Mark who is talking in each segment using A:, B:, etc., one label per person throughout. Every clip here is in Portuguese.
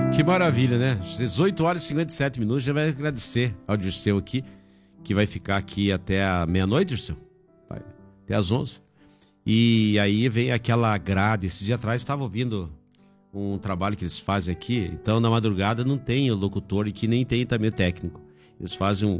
A: Que maravilha, né? 18 horas e 57 minutos. Já vai agradecer ao Dirceu aqui, que vai ficar aqui até a meia-noite, Dirceu. Vai, até às 11. E aí vem aquela grade. Esse dia atrás estava ouvindo um trabalho que eles fazem aqui. Então, na madrugada não tem o locutor e que nem tem também o técnico. Eles fazem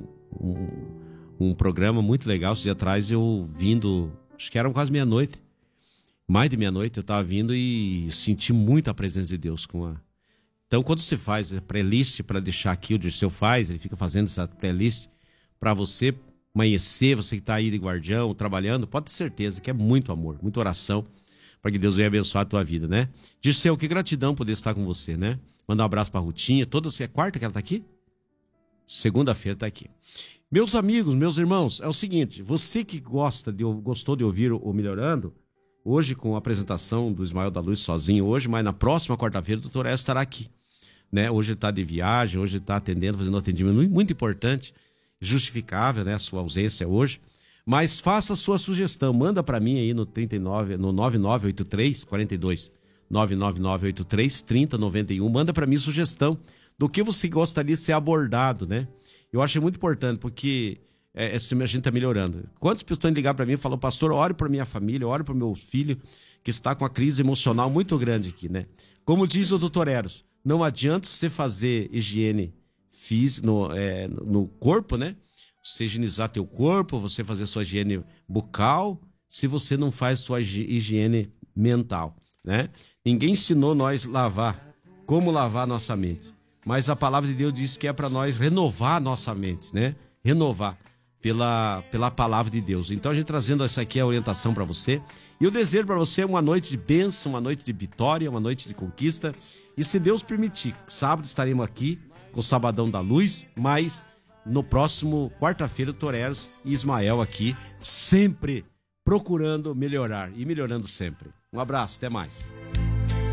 A: um programa muito legal. Esse dia atrás eu vindo, acho que era quase meia-noite. Mais de meia-noite eu estava vindo e senti muito a presença de Deus com a... Então, quando você faz a playlist para deixar aqui, o Dirceu faz, ele fica fazendo essa playlist para você amanhecer, você que está aí de guardião, trabalhando, pode ter certeza que é muito amor, muita oração para que Deus venha abençoar a tua vida, né? Dirceu, que gratidão poder estar com você, né? Mandar um abraço para a Rutinha, é quarta que ela está aqui? Segunda-feira está aqui. Meus amigos, meus irmãos, é o seguinte, você que gostou de ouvir o Melhorando, hoje com a apresentação do Ismael da Luz sozinho hoje, mas na próxima quarta-feira o doutor Écio estará aqui, né? Hoje ele está de viagem, hoje ele está atendendo, fazendo um atendimento muito importante, justificável, né? A sua ausência hoje. Mas faça a sua sugestão, manda para mim aí no 39, no 9983 42 99983 3091, manda para mim sugestão do que você gostaria de ser abordado, né? Eu acho muito importante, porque a gente está melhorando. Quantas pessoas ligaram para mim e falaram, pastor, ore para minha família, ore para o meu filho, que está com uma crise emocional muito grande aqui, né? Como diz o doutor Eros, não adianta você fazer higiene física no corpo, né? Você higienizar teu corpo, você fazer sua higiene bucal, se você não faz sua higiene mental, né? Ninguém ensinou nós como lavar nossa mente. Mas a palavra de Deus diz que é para nós renovar a nossa mente, né? Renovar pela palavra de Deus. Então a gente trazendo essa aqui a orientação para você. E eu desejo para você uma noite de bênção, uma noite de vitória, uma noite de conquista. E se Deus permitir, sábado estaremos aqui com o Sabadão da Luz, mas no próximo quarta-feira, Toreros e Ismael aqui, sempre procurando melhorar e melhorando sempre. Um abraço, até mais.